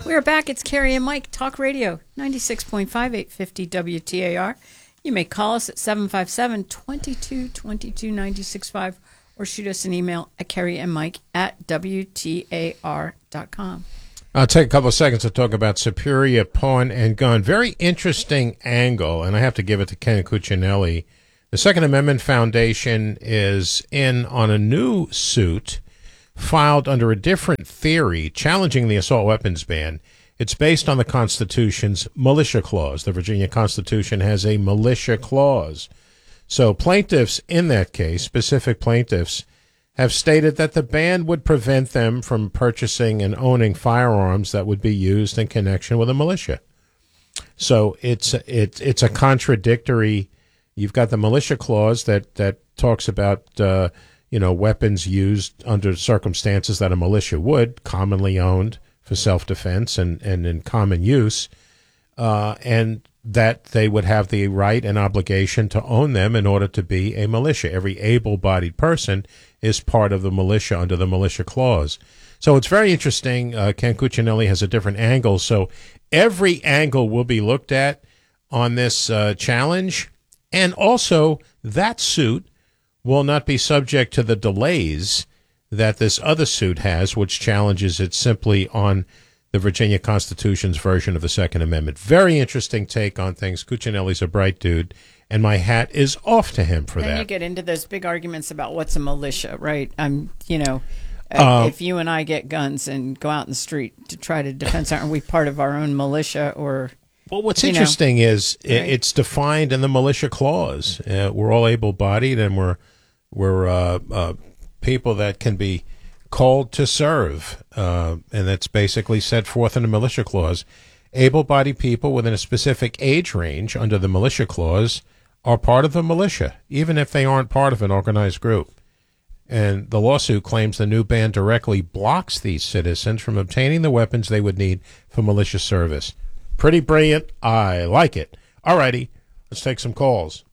We're back. It's Carrie and Mike, Talk Radio, 96.5, 850 WTAR. You may call us at 757-2222-965 or shoot us an email at carrieandmike@WTAR.com. I'll take a couple of seconds to talk about Superior Pawn and Gun. Very interesting angle, and I have to give it to Ken Cuccinelli. The Second Amendment Foundation is in on a new suit filed under a different theory challenging the assault weapons ban. It's based on the Constitution's militia clause. The Virginia Constitution has a militia clause. So plaintiffs in that case, specific plaintiffs, have stated that the ban would prevent them from purchasing and owning firearms that would be used in connection with a militia. So it's a contradictory. You've got the militia clause that talks about weapons used under circumstances that a militia would, commonly owned for self-defense and in common use, and that they would have the right and obligation to own them in order to be a militia. Every able-bodied person is part of the militia under the militia clause. So it's very interesting. Ken Cuccinelli has a different angle. So every angle will be looked at on this challenge. And also, that suit will not be subject to the delays that this other suit has, which challenges it simply on the Virginia Constitution's version of the Second Amendment. Very interesting take on things. Cuccinelli's a bright dude, and my hat is off to him for that. Then you get into those big arguments about what's a militia, right? If you and I get guns and go out in the street to try to defend something, are we part of our own militia or... Well, what's interesting is it's defined in the militia clause. We're all able-bodied, and we're people that can be called to serve, and that's basically set forth in the militia clause. Able-bodied people within a specific age range under the militia clause are part of the militia, even if they aren't part of an organized group. And the lawsuit claims the new ban directly blocks these citizens from obtaining the weapons they would need for militia service. Pretty brilliant. I like it. All righty. Let's take some calls.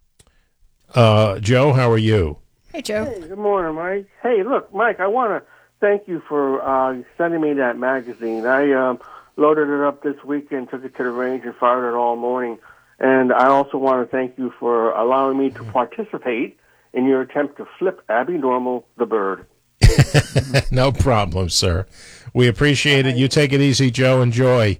Joe, how are you? Hey, Joe. Hey, good morning, Mike. Hey, look, Mike, I want to thank you for sending me that magazine. I loaded it up this weekend, took it to the range, and fired it all morning. And I also want to thank you for allowing me to participate in your attempt to flip Abby Normal the bird. No problem, sir. We appreciate it. You take it easy, Joe. Enjoy.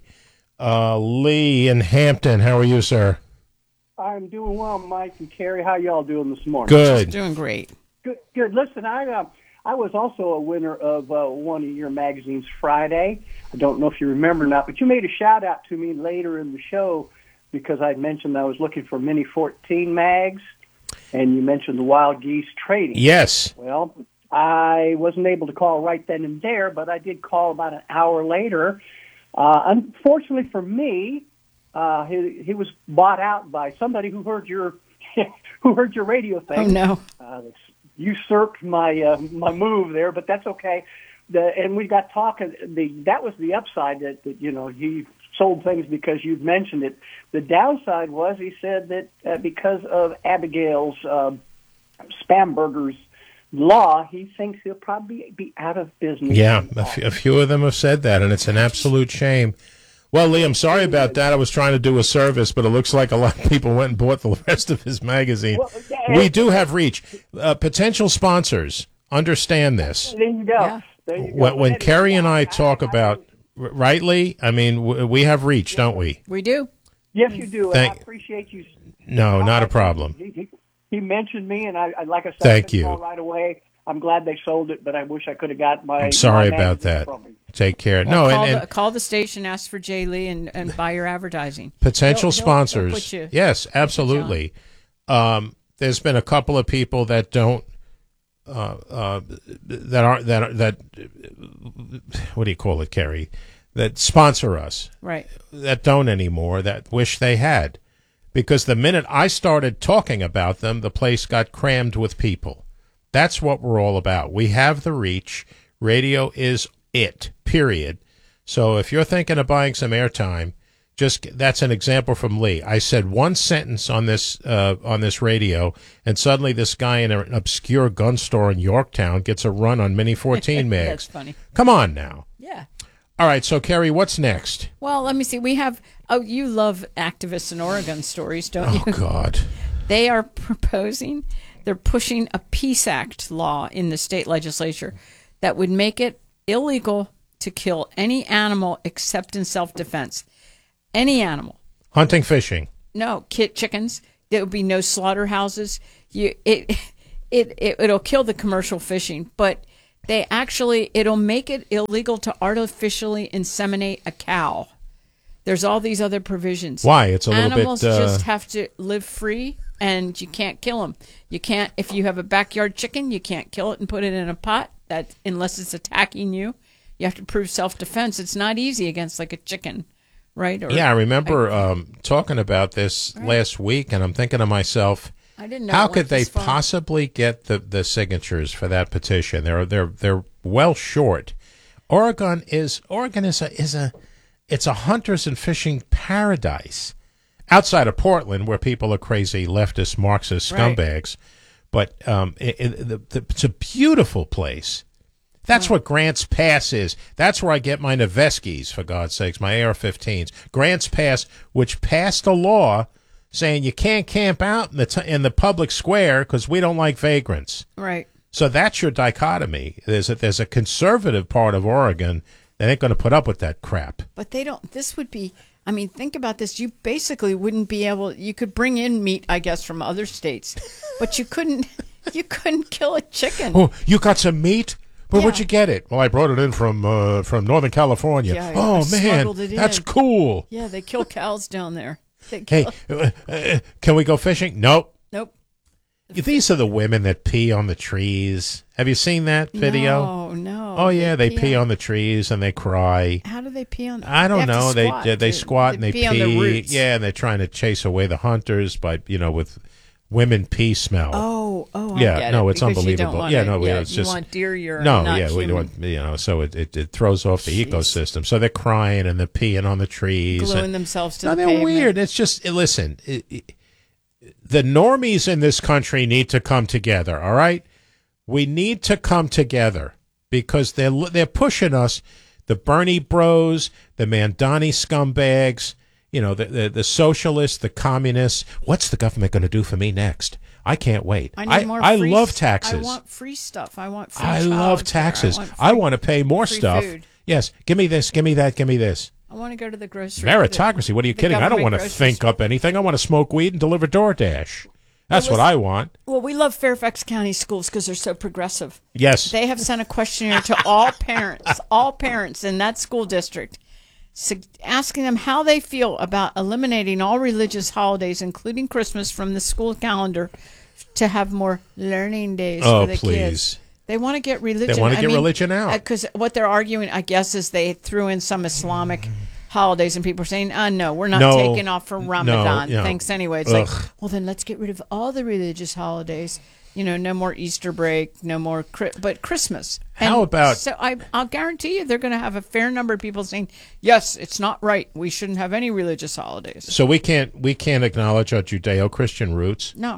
Lee in Hampton, how are you, sir? I'm doing well, Mike and Carrie. How y'all doing this morning? Good. Doing great. Good. Listen, I was also a winner of one of your magazines Friday. I don't know if you remember or not, but you made a shout-out to me later in the show because I mentioned I was looking for Mini 14 mags, and you mentioned the Wild Geese trading. Yes. Well, I wasn't able to call right then and there, but I did call about an hour later. Unfortunately for me, he was bought out by somebody who heard your radio thing. Oh no! Usurped my move there, but that's okay. And we got talking. That was the upside that he sold things because you'd mentioned it. The downside was he said that because of Abigail's Spamberger's law, he thinks he'll probably be out of business. Yeah, a few of them have said that, and it's an absolute shame. Well, Lee, I'm sorry about that. I was trying to do a service, but it looks like a lot of people went and bought the rest of his magazine. Well, we do have reach. Potential sponsors, understand this. There you go. Yeah. There you go. When Kerry and I talk about, right, Lee? I mean, we have reach, don't we? We do. Yes, you do. And I appreciate you. No, not a problem. He mentioned me, and I like I said, Thank I you. call right away. I'm glad they sold it, but I wish I could have got my. I'm sorry my about magazine that. from him. Take care. Well, call the station, ask for Jay Lee, and buy your advertising. Potential He'll sponsors. put you- Yes, absolutely. There's been a couple of people that don't that what do you call it, Kerry? That sponsor us. Right. That don't anymore, that wish they had. Because the minute I started talking about them, the place got crammed with people. That's what we're all about. We have the reach. Radio is it, period. So if you're thinking of buying some airtime, that's an example from Lee. I said one sentence on this radio, and suddenly this guy in an obscure gun store in Yorktown gets a run on Mini 14 mags. That's funny. Come on now. Yeah. All right, so Kerry, what's next? Well, let me see. We have. Oh, you love activists in Oregon stories, don't you? Oh God. They are they're pushing a Peace Act law in the state legislature that would make it illegal to kill any animal except in self-defense. Any animal. Hunting, fishing. No, chickens. There would be no slaughterhouses. It'll kill the commercial fishing, but it'll make it illegal to artificially inseminate a cow. There's all these other provisions. Why? It's a little bit... Animals just have to live free, and you can't kill them. You can't, if you have a backyard chicken, you can't kill it and put it in a pot, unless it's attacking you. You have to prove self-defense. It's not easy against, like, a chicken, right? I remember talking about this last week, and I'm thinking to myself, I didn't know how could they possibly get the signatures for that petition? They're well short. Oregon is a hunters and fishing paradise outside of Portland, where people are crazy leftist Marxist scumbags. Right. But it's a beautiful place. That's what Grants Pass is. That's where I get my Noveskis, for God's sakes, my AR-15s. Grants Pass, which passed a law saying you can't camp out in the public square because we don't like vagrants. Right. So that's your dichotomy. There's a conservative part of Oregon that ain't going to put up with that crap. But they don't. This would be. I mean, think about this. You basically wouldn't be able. You could bring in meat, I guess, from other states, but you couldn't. You couldn't kill a chicken. Oh, you got some meat? Well, where'd you get it? Well, I brought it in from Northern California. Yeah, oh man, that's cool. Yeah, they kill cows down there. Hey, can we go fishing? Nope. These are the women that pee on the trees. Have you seen that video? No. Oh yeah, they pee on the trees and they cry. How do they pee on? I don't know. They squat and they pee. On the roots. Yeah, and they're trying to chase away the hunters by with women pee smell. Oh, yeah. I get No, it, it's unbelievable. It's you want want deer urine. No, not we human. want so it throws off the ecosystem. So they're crying and they're peeing on the trees, gluing themselves to the they're pavement. weird. It's just listen. The normies in this country need to come together. All right, we need to come together because they're pushing us. The Bernie Bros, the Mandani scumbags. The socialists, the communists. What's the government going to do for me next? I can't wait. I love taxes. I want free stuff. I want free I love taxes. I want to pay more stuff. Food. Yes. Give me this. Give me that. Give me this. I want to go to the grocery. Meritocracy. What are you kidding? I don't want to think up anything. I want to smoke weed and deliver DoorDash. That's what I want. Well, we love Fairfax County schools because they're so progressive. Yes. They have sent a questionnaire to all parents in that school district, asking them how they feel about eliminating all religious holidays, including Christmas, from the school calendar to have more learning days for the kids. They want to get religion. They want to get religion out. Because what they're arguing, I guess, is they threw in some Islamic holidays, and people are saying, no, we're not taking off for Ramadan. Thanks anyway. It's like, well, then let's get rid of all the religious holidays. No more Easter break, no more, but Christmas. How about? So I'll guarantee you they're going to have a fair number of people saying, yes, it's not right. We shouldn't have any religious holidays. So we can't acknowledge our Judeo-Christian roots. No.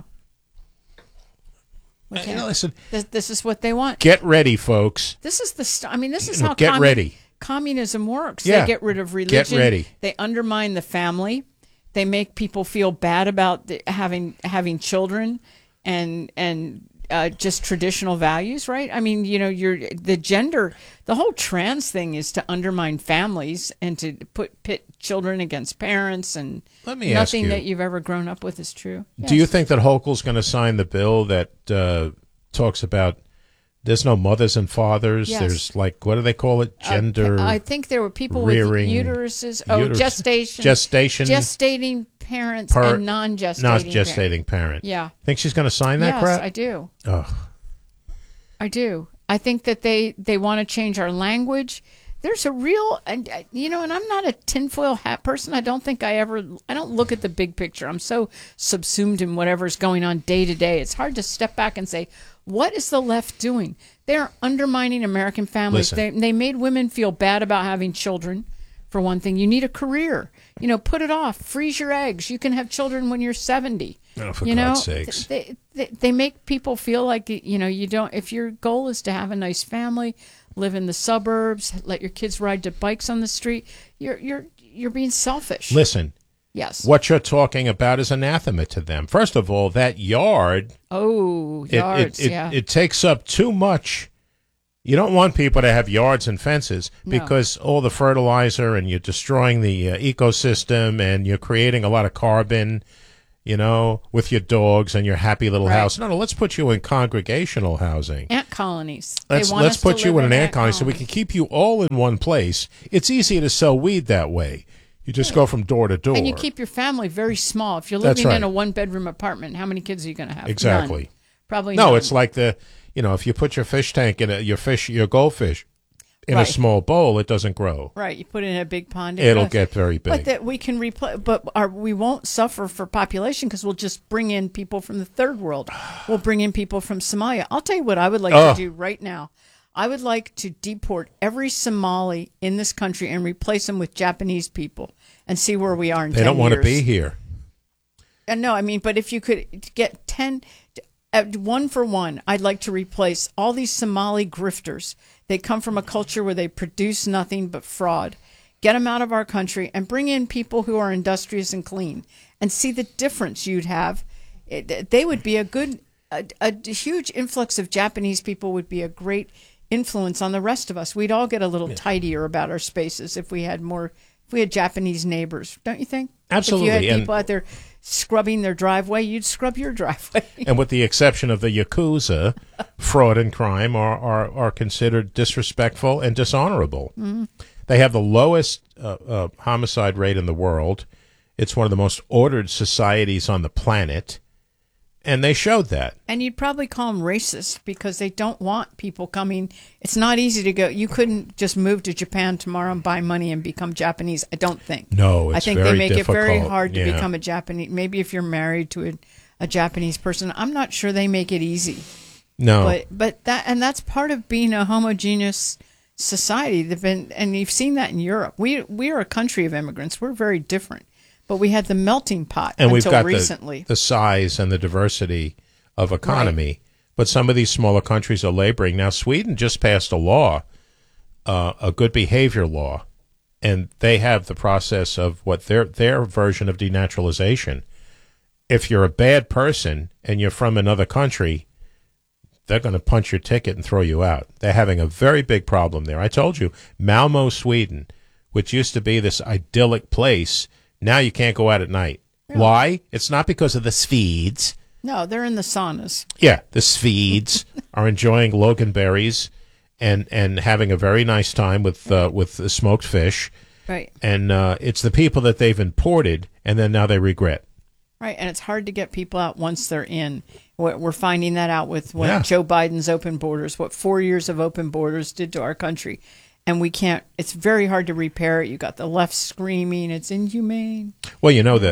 Listen, this is what they want. Get ready, folks. This is this is how ready. Communism works. Yeah. They get rid of religion. Get ready. They undermine the family. They make people feel bad about having children. And just traditional values, right? I mean, the whole trans thing is to undermine families and to pit children against parents, and let me ask you, nothing that you've ever grown up with is true. Do you think that Hochul's going to sign the bill that talks about there's no mothers and fathers? Yes. There's what do they call it? Gender. I think there were people rearing, with uteruses. Gestation. Gestating parents and non-gestating. Not gestating parent. Yeah. Think she's going to sign that crap? Yes, I do. Ugh. I do. I think that they want to change our language. There's a real, and I'm not a tinfoil hat person. I don't look at the big picture. I'm so subsumed in whatever's going on day to day. It's hard to step back and say, what is the left doing? They're undermining American families. They made women feel bad about having children. For one thing, you need a career. Put it off. Freeze your eggs. You can have children when you're 70. Oh, for God's sakes. They make people feel like, you don't, if your goal is to have a nice family, live in the suburbs, let your kids ride the bikes on the street. You're being selfish. Listen. Yes. What you're talking about is anathema to them. First of all, that yard. Oh, yards, yeah. It takes up too much. You don't want people to have yards and fences because all the fertilizer, and you're destroying the ecosystem, and you're creating a lot of carbon, with your dogs and your happy little house. No, let's put you in congregational housing. Ant colonies. Let's put you in an ant colony so we can keep you all in one place. It's easy to sell weed that way. You just go from door to door. And you keep your family very small. If you're living in a one-bedroom apartment, how many kids are you going to have? Exactly. None. Probably no. none. It's like if you put your fish tank in your goldfish in a small bowl, it doesn't grow. Right. You put it in a big pond. It'll get very big. But that we can replace. But we won't suffer for population because we'll just bring in people from the third world. We'll bring in people from Somalia. I'll tell you what I would like to do right now. I would like to deport every Somali in this country and replace them with Japanese people and see where we are in 10 years. They don't want to be here. No, but if you could get 10, 1 for 1, I'd like to replace all these Somali grifters. They come from a culture where they produce nothing but fraud. Get them out of our country and bring in people who are industrious and clean and see the difference you'd have. They would be a huge influx of Japanese people would be a great influence on the rest of us. We'd all get a little tidier about our spaces if we had Japanese neighbors, don't you think? Absolutely. If you had people out there scrubbing their driveway, you'd scrub your driveway. And with the exception of the Yakuza, fraud and crime are considered disrespectful and dishonorable. Mm-hmm. They have the lowest homicide rate in the world. It's one of the most ordered societies on the planet. And they showed that. And you'd probably call them racist because they don't want people coming. It's not easy to go. You couldn't just move to Japan tomorrow and buy money and become Japanese, I don't think. No, it's very difficult. I think they make it very hard to become a Japanese. Maybe if you're married to a Japanese person. I'm not sure they make it easy. No. But that's part of being a homogeneous society. And you've seen that in Europe. We are a country of immigrants. We're very different. But we had the melting pot and until recently. We've got the size and the diversity of economy. Right. But some of these smaller countries are laboring. Now, Sweden just passed a law, a good behavior law, and they have the process of what their version of denaturalization. If you're a bad person and you're from another country, they're going to punch your ticket and throw you out. They're having a very big problem there. I told you, Malmo, Sweden, which used to be this idyllic place, now you can't go out at night. Really? Why? It's not because of the Swedes. No, they're in the saunas. Yeah, the Swedes are enjoying loganberries and having a very nice time with the smoked fish. Right. And it's the people that they've imported, and then now they regret. Right, and it's hard to get people out once they're in. We're finding that out with Joe Biden's open borders, what 4 years of open borders did to our country. And we can't, it's very hard to repair it. You got the left screaming, it's inhumane. Well,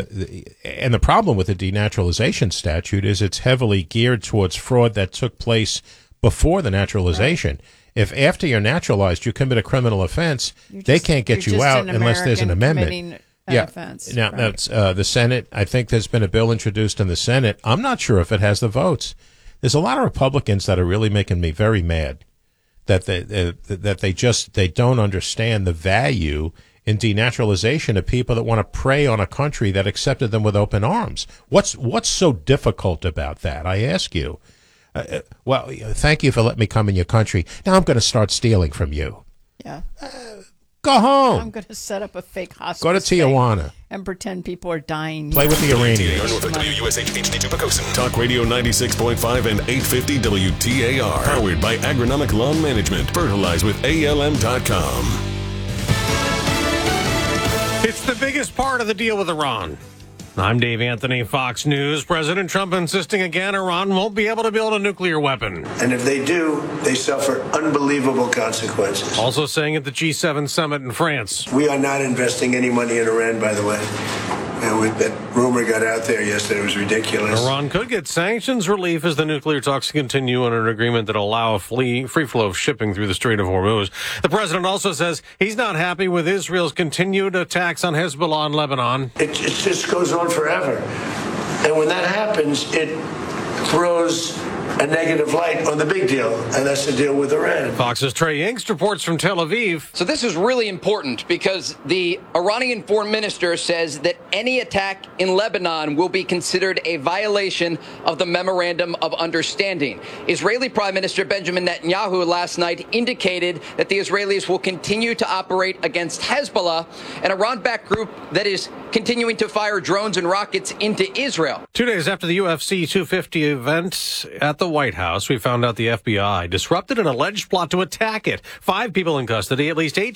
and the problem with the denaturalization statute is it's heavily geared towards fraud that took place before the naturalization. Right. If after you're naturalized you commit a criminal offense, they can't get you out unless there's an amendment. Offense. Now, that's the Senate. I think there's been a bill introduced in the Senate. I'm not sure if it has the votes. There's a lot of Republicans that are really making me very mad. That they don't understand the value in denaturalization of people that want to prey on a country that accepted them with open arms. What's so difficult about that? I ask you. Well, thank you for letting me come in your country. Now I'm going to start stealing from you. Yeah. Go home. I'm going to set up a fake hospital. Go to Tijuana. And pretend people are dying. Play with the Iranians. Talk Radio 96.5 and 850 WTAR. Powered by Agronomic Lawn Management. Fertilize with ALM.com. It's the biggest part of the deal with Iran. I'm Dave Anthony, Fox News. President Trump insisting again Iran won't be able to build a nuclear weapon. And if they do, they suffer unbelievable consequences. Also saying at the G7 summit in France. We are not investing any money in Iran, by the way. That rumor got out there yesterday. It was ridiculous. Iran could get sanctions relief as the nuclear talks continue on an agreement that will allow a free flow of shipping through the Strait of Hormuz. The president also says he's not happy with Israel's continued attacks on Hezbollah in Lebanon. It just goes on forever. And when that happens, it throws a negative light on the big deal, and that's the deal with Iran. Fox's Trey Yingst reports from Tel Aviv. So this is really important because the Iranian foreign minister says that any attack in Lebanon will be considered a violation of the Memorandum of Understanding. Israeli Prime Minister Benjamin Netanyahu last night indicated that the Israelis will continue to operate against Hezbollah, an Iran-backed group that is continuing to fire drones and rockets into Israel. 2 days after the UFC 250 event at the White House, we found out the FBI disrupted an alleged plot to attack it. 5 people in custody, at least 8